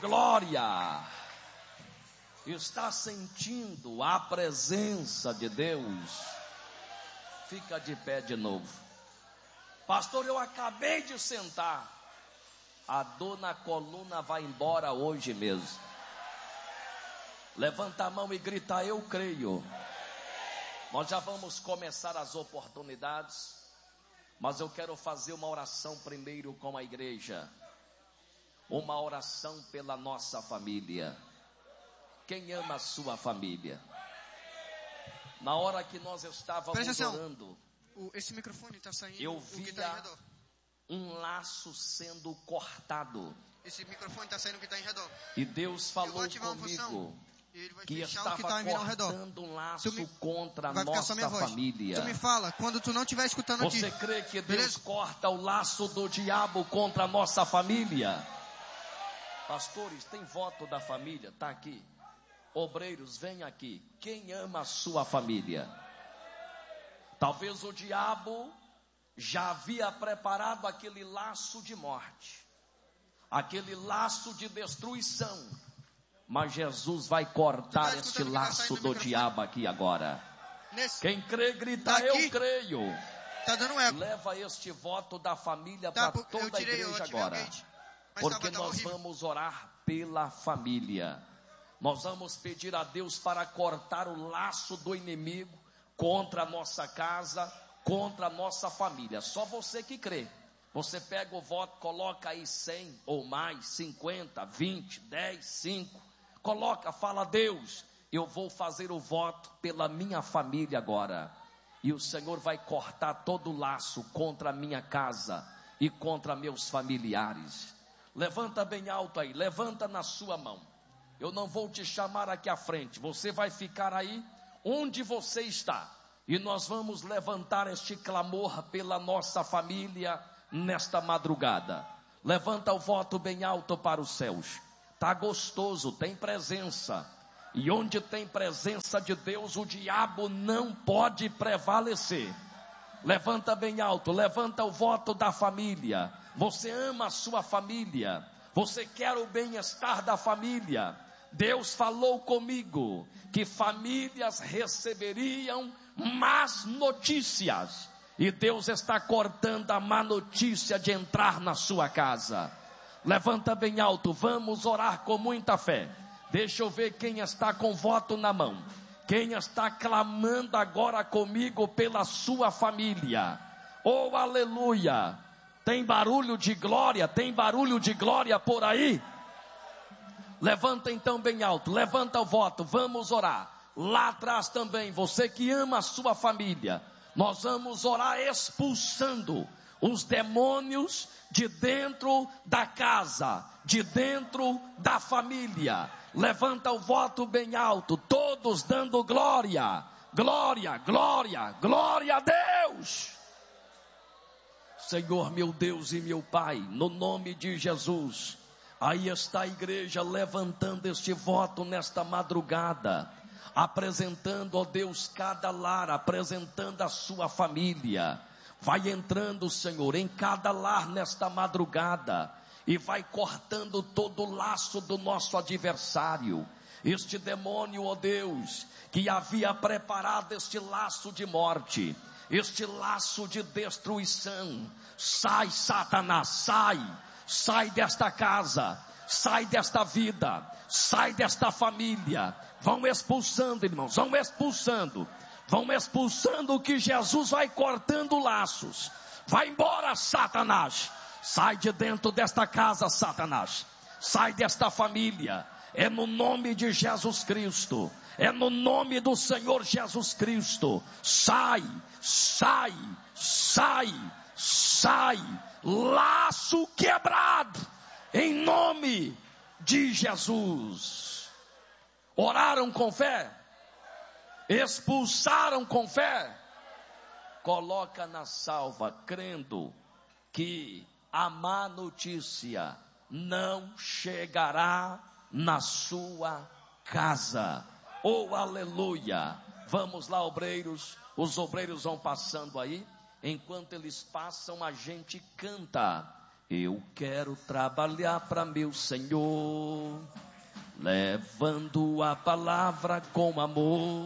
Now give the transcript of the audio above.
glória. Está sentindo a presença de Deus? Fica de pé de novo. Pastor, eu acabei de sentar. A dor na coluna vai embora hoje mesmo. Levanta a mão e grita: eu creio. Nós já vamos começar as oportunidades, mas eu quero fazer uma oração primeiro com a igreja. Uma oração pela nossa família. Quem ama a sua família? Na hora que nós estávamos orando, esse microfone está saindo. Eu via um laço sendo cortado. Esse microfone está saindo que está em redor. E Deus falou comigo que estava cortando um laço contra a nossa família. Tu me fala, quando tu não estiver escutando aqui. Você crê que Deus corta o laço do diabo contra a nossa família? Pastores, tem voto da família? Está aqui. Obreiros, vem aqui. Quem ama a sua família? Talvez o diabo já havia preparado aquele laço de morte, aquele laço de destruição, mas Jesus vai cortar este laço do diabo aqui agora. Quem crê, grita: eu creio. Tá dando eco. Leva este voto da família para toda a igreja agora, porque nós vamos orar pela família. Nós vamos pedir a Deus para cortar o laço do inimigo contra a nossa casa, contra a nossa família. Só você que crê. Você pega o voto, coloca aí 100 ou mais, 50, 20, 10, 5. Coloca, fala: Deus, eu vou fazer o voto pela minha família agora. E o Senhor vai cortar todo o laço contra a minha casa e contra meus familiares. Levanta bem alto aí, levanta na sua mão. Eu não vou te chamar aqui à frente, você vai ficar aí onde você está. E nós vamos levantar este clamor pela nossa família nesta madrugada. Levanta o voto bem alto para os céus. Está gostoso, tem presença. E onde tem presença de Deus, o diabo não pode prevalecer. Levanta bem alto, levanta o voto da família. Você ama a sua família, você quer o bem-estar da família. Deus falou comigo que famílias receberiam más notícias. E Deus está cortando a má notícia de entrar na sua casa. Levanta bem alto, vamos orar com muita fé. Deixa eu ver quem está com voto na mão. Quem está clamando agora comigo pela sua família. Oh, aleluia. Tem barulho de glória? Tem barulho de glória por aí? Levanta então bem alto, levanta o voto, vamos orar. Lá atrás também, você que ama a sua família, nós vamos orar expulsando os demônios de dentro da casa, de dentro da família. Levanta o voto bem alto, todos dando glória, glória, glória, glória a Deus. Senhor meu Deus e meu Pai, no nome de Jesus, aí está a igreja levantando este voto nesta madrugada, apresentando, ó Deus, cada lar, apresentando a sua família. Vai entrando, Senhor, em cada lar nesta madrugada e vai cortando todo o laço do nosso adversário. Este demônio, ó Deus, que havia preparado este laço de morte, este laço de destruição. Sai, Satanás, sai. Sai desta casa, sai desta vida, sai desta família. Vão expulsando, irmãos, vão expulsando. Vão expulsando, que Jesus vai cortando laços. Vai embora, Satanás. Sai de dentro desta casa, Satanás. Sai desta família. É no nome de Jesus Cristo. É no nome do Senhor Jesus Cristo. Sai, sai, sai, sai. Laço quebrado, em nome de Jesus. Oraram com fé? Expulsaram com fé? Coloca na salva, crendo que a má notícia não chegará na sua casa. Oh, aleluia. Vamos lá, obreiros. Os obreiros vão passando aí. Enquanto eles passam, a gente canta Eu quero trabalhar para meu Senhor, levando a palavra com amor.